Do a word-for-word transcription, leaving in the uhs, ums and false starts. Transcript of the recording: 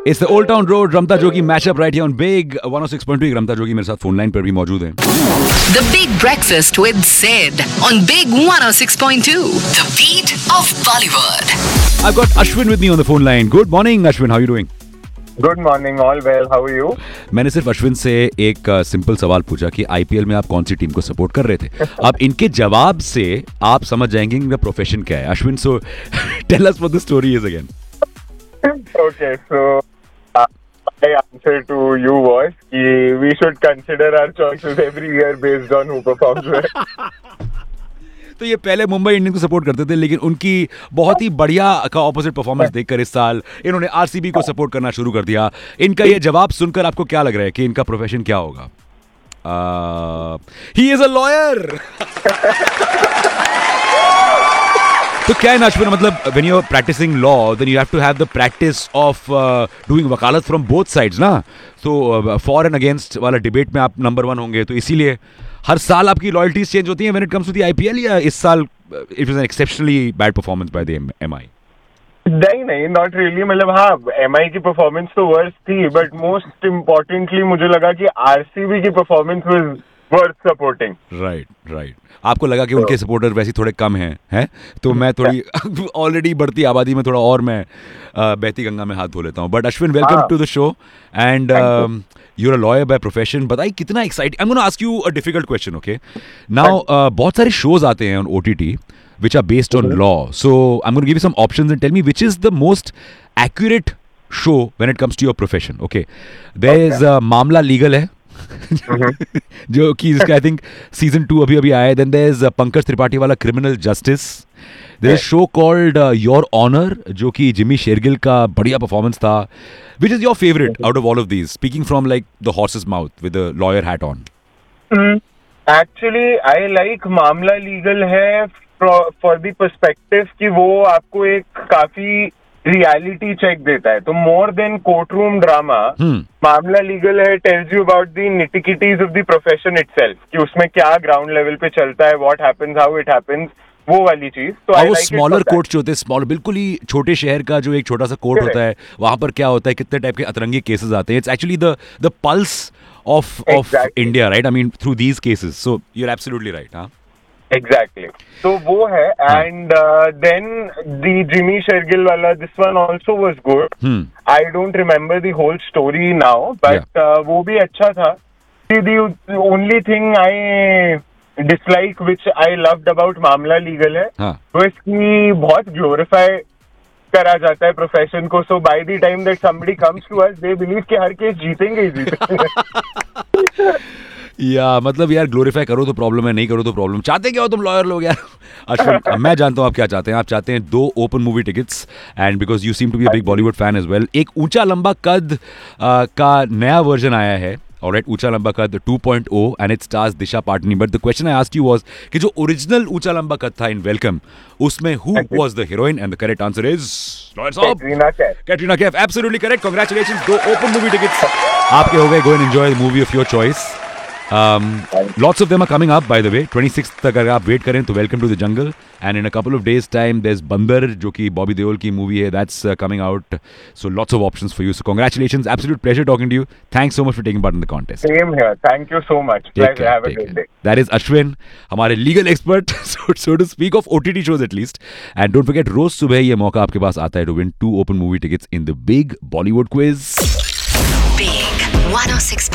It's the Old Town Road, रमता जोगी mashup right here on Big one oh six point two. रमता जोगी मेरे साथ phone line पर भी मौजूद हैं. The Big Breakfast with Sid on Big one oh six point two. The beat of Bollywood. I've got Ashwin with me on the phone line. Good morning, Ashwin. How are you doing? Good morning, all well. How are you? मैंने सिर्फ अश्विन से एक simple सवाल पूछा कि IPL में आप कौन सी टीम को सपोर्ट कर रहे थे. अब इनके जवाब से आप समझ जाएंगे इनका प्रोफेशन क्या है. Ashwin, so tell us what the story is again. Okay, so uh, my answer to you was कि we should consider our choices every year based on who performs well. तो ये पहले मुंबई इंडियंस को सपोर्ट करते थे, लेकिन उनकी बहुत ही बढ़िया का ऑपोजिट परफॉर्मेंस देखकर इस साल इन्होंने आरसीबी को सपोर्ट करना शुरू कर दिया. इनका ये जवाब सुनकर आपको क्या लग रहा है कि इनका प्रोफेशन क्या होगा? He is a lawyer. तो क्या है ना अश्विन, मतलब when you are practising law then you have to have the practice of doing वकालत फ्रॉम बोथ साइड्स ना. तो फॉर एंड अगेंस्ट वाला डिबेट में आप नंबर वन होंगे, तो इसीलिए हर साल आपकी लॉयल्टीज चेंज होती हैं when it comes to the IPL, या इस साल it was an exceptionally bad performance by the MI? नहीं नहीं, नॉट रियली. मतलब हाँ, एमआई की परफॉर्मेंस तो वर्स्ट थी, बट मोस्ट इम्पोर्टेंटली मुझे लगा कि आरसीबी की performance was worth supporting. Right right. आपको लगा कि उनके सपोर्टर वैसे थोड़े कम हैं हैं तो मैं थोड़ी ऑलरेडी बढ़ती आबादी में थोड़ा और मैं बहती गंगा में हाथ धो लेता हूँ. But Ashwin, welcome to the show and you are a lawyer by profession. बताइए कितना exciting. I am gonna ask you a difficult question. Okay, now बहुत सारे शोज आते हैं on OTT which are based on law. So I'm going to give you some options and tell me which is the most accurate show when it comes to your profession. Okay, there is uh, मामला legal है जो कि इसका I think season two अभी अभी आया है. Then there is Pankaj Tripathi वाला criminal justice. There is show called your honour जो कि जिमी शेरगिल का बढ़िया परफॉर्मेंस था. Which is your favourite out of all of these, speaking from like the horses mouth with the lawyer hat on? Actually I like मामला legal है for the perspective कि वो आपको एक काफी रियलिटी चेक देता है. तो more than court room drama, मामला लीगल है tells you about the निटिकिटीज of the profession itself, कि उसमें क्या ग्राउंड लेवल पे चलता है, what happens, how it happens, वो वाली चीज. तो और वो स्मॉलर कोर्ट जो होते हैं, स्मॉल बिल्कुल ही छोटे शहर का जो एक छोटा सा कोर्ट होता है, वहां पर क्या होता है, कितने टाइप के अतरंगी केसेस आते हैं. It's actually the the pulse of of India, right? I mean through these cases. So you are absolutely right. हाँ, एग्जैक्टली. तो वो है. And then the Jimmy Shergill वाला, this one also was good. I don't remember the whole story now, but वो भी अच्छा था. The only thing I dislike which I loved about मामला लीगल है वो इसकी बहुत ग्लोरीफाई करा जाता है प्रोफेशन को. सो by the time that somebody comes to us they believe कि हर केस जीतेंगे ही जीतेंगे. या मतलब यार, ग्लोरीफाई करो तो प्रॉब्लम है, नहीं करो तो प्रॉब्लम. चाहते क्या हो तुम लॉयर लोग यार? अश्विन, मैं जानता हूँ आप क्या चाहते हैं. आप चाहते हैं दो open movie tickets, and because you seem to be a big Bollywood fan as well. एक ऊंचा लंबा कद का नया वर्जन आया है, ऑलराइट, ऊंचा लंबा कद two point O, and it stars Disha Patni. But the question I asked you was कि जो ओरिजिनल ऊंचा लंबा कद था इन वेलकम, उसमें who was the heroine? And the correct answer is lawyer साहब, Katrina Kaif. Absolutely correct. Congratulations. दो ओपन मूवी टिकट्स आपके हो गए. Go and enjoy the movie of your choice. Um, lots of them are coming up, by the way. twenty-sixth तक अगर आप wait करें तो welcome to the jungle. And in a couple of days time there is बंदर, जो कि बॉबी देओल की movie है, that's coming out. So lots of options for you. So congratulations. Absolute pleasure talking to you. Thanks so much for taking part in the contest. Same here. Thank you so much. Pleasure. Have a good day. That is Ashwin, हमारे legal expert, so to speak of OTT shows at least. And don't forget, रोज सुबह ये मौका आपके पास आता है to win to open movie tickets in the big Bollywood quiz. Big one oh six